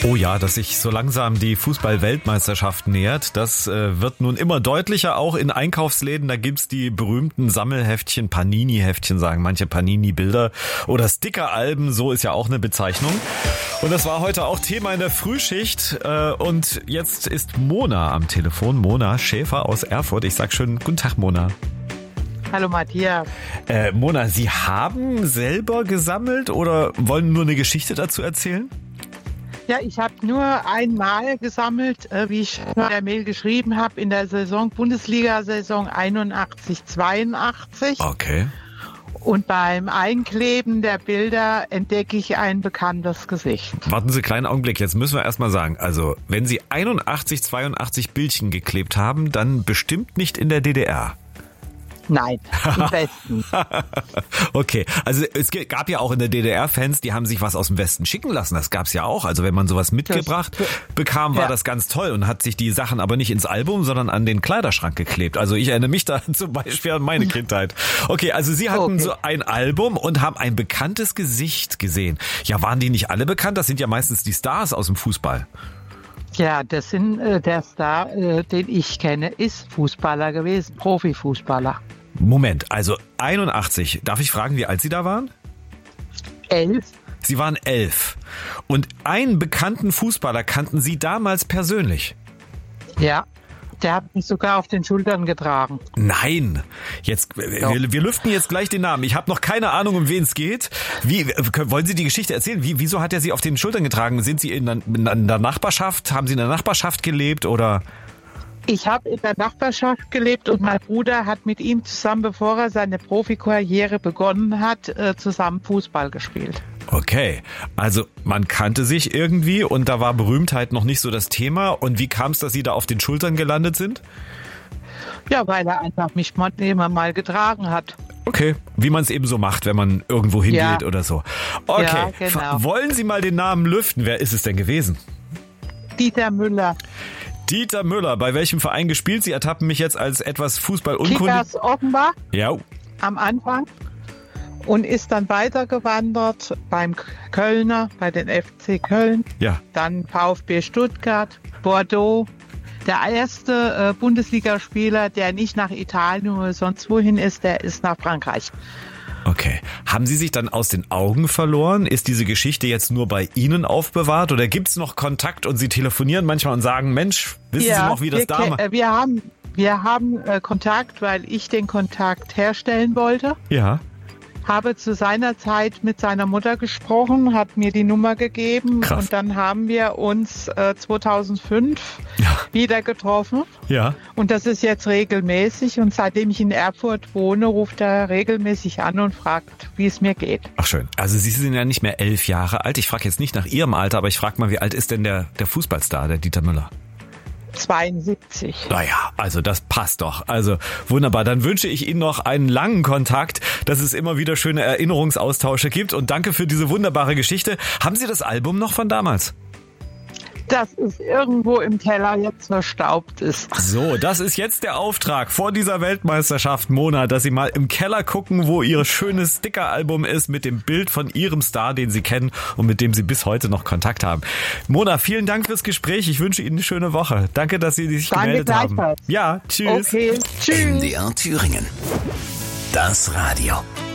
Oh ja, dass sich so langsam die Fußball-Weltmeisterschaft nähert, das wird nun immer deutlicher, auch in Einkaufsläden. Da gibt's die berühmten Sammelheftchen, Panini-Heftchen sagen manche, Panini-Bilder oder Sticker-Alben, so ist ja auch eine Bezeichnung. Und das war heute auch Thema in der Frühschicht. Und jetzt ist Mona am Telefon, Mona Schäfer aus Erfurt. Ich sag schön guten Tag, Mona. Hallo Matthias. Mona, Sie haben selber gesammelt oder wollen nur eine Geschichte dazu erzählen? Ja, ich habe nur einmal gesammelt, wie ich in der Mail geschrieben habe, in der Bundesliga-Saison 81/82. Okay. Und beim Einkleben der Bilder entdecke ich ein bekanntes Gesicht. Warten Sie einen kleinen Augenblick, jetzt müssen wir erstmal sagen, also wenn Sie 82 Bildchen geklebt haben, dann bestimmt nicht in der DDR. Nein, im Westen. Okay, also es gab ja auch in der DDR Fans, die haben sich was aus dem Westen schicken lassen. Das gab's ja auch. Also wenn man sowas mitgebracht bekam, war das ganz toll und hat sich die Sachen aber nicht ins Album, sondern an den Kleiderschrank geklebt. Also ich erinnere mich da zum Beispiel an meine Kindheit. Okay, also Sie hatten so ein Album und haben ein bekanntes Gesicht gesehen. Ja, waren die nicht alle bekannt? Das sind ja meistens die Stars aus dem Fußball. Ja, das sind der Star, den ich kenne, ist Fußballer gewesen, Profifußballer. Moment, also 81. Darf ich fragen, wie alt Sie da waren? 11. Sie waren 11. Und einen bekannten Fußballer kannten Sie damals persönlich? Ja, der hat mich sogar auf den Schultern getragen. Nein, jetzt wir lüften jetzt gleich den Namen. Ich habe noch keine Ahnung, um wen es geht. Wollen Sie die Geschichte erzählen? Wieso hat er Sie auf den Schultern getragen? Sind Sie in der Nachbarschaft? Haben Sie in der Nachbarschaft gelebt oder? Ich habe in der Nachbarschaft gelebt und mein Bruder hat mit ihm zusammen, bevor er seine Profikarriere begonnen hat, zusammen Fußball gespielt. Okay, also man kannte sich irgendwie und da war Berühmtheit noch nicht so das Thema. Und wie kam es, dass Sie da auf den Schultern gelandet sind? Ja, weil er einfach mich immer mal getragen hat. Okay, wie man es eben so macht, wenn man irgendwo hingeht oder so. Okay, ja, genau. Wollen Sie mal den Namen lüften? Wer ist es denn gewesen? Dieter Müller. Dieter Müller, bei welchem Verein gespielt? Sie ertappen mich jetzt als etwas Fußballunkundig. Kickers Offenbach. Ja. Am Anfang. Und ist dann weitergewandert beim Kölner, bei den FC Köln. Ja. Dann VfB Stuttgart, Bordeaux. Der erste Bundesligaspieler, der nicht nach Italien oder sonst wohin ist, der ist nach Frankreich. Okay. Haben Sie sich dann aus den Augen verloren? Ist diese Geschichte jetzt nur bei Ihnen aufbewahrt oder gibt es noch Kontakt und Sie telefonieren manchmal und sagen, Mensch, wissen Sie noch, wie das damals... Wir haben Kontakt, weil ich den Kontakt herstellen wollte. Ja. Habe zu seiner Zeit mit seiner Mutter gesprochen, hat mir die Nummer gegeben. Krass. Und dann haben wir uns 2005 wieder getroffen. Ja. Und das ist jetzt regelmäßig. Und seitdem ich in Erfurt wohne, ruft er regelmäßig an und fragt, wie es mir geht. Ach schön. Also Sie sind ja nicht mehr 11 Jahre alt. Ich frage jetzt nicht nach Ihrem Alter, aber ich frage mal, wie alt ist denn der Fußballstar, der Dieter Müller? 72. Naja, also das passt doch. Also wunderbar. Dann wünsche ich Ihnen noch einen langen Kontakt, dass es immer wieder schöne Erinnerungsaustausche gibt. Und danke für diese wunderbare Geschichte. Haben Sie das Album noch von damals? Das ist irgendwo im Keller jetzt verstaubt ist. So, das ist jetzt der Auftrag vor dieser Weltmeisterschaft, Mona, dass Sie mal im Keller gucken, wo Ihr schönes Sticker-Album ist mit dem Bild von Ihrem Star, den Sie kennen und mit dem Sie bis heute noch Kontakt haben. Mona, vielen Dank fürs Gespräch. Ich wünsche Ihnen eine schöne Woche. Danke, dass Sie sich gemeldet haben. Ja, tschüss. Okay, tschüss. MDR Thüringen. Das Radio.